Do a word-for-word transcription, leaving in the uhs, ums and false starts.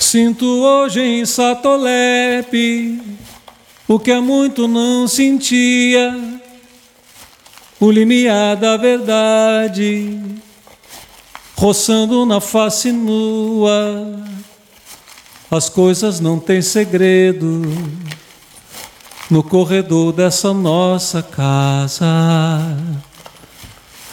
Sinto hoje em Satolepe o que há muito não sentia, o limiar da verdade roçando na face nua. As coisas não têm segredo no corredor dessa nossa casa.